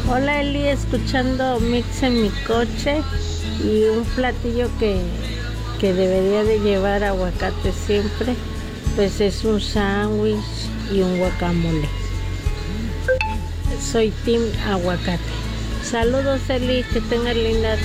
Hola Eli, escuchando Mix en mi coche y un platillo que debería de llevar aguacate siempre, pues es un sándwich y un guacamole. Soy team aguacate. Saludos Eli, que tengas linda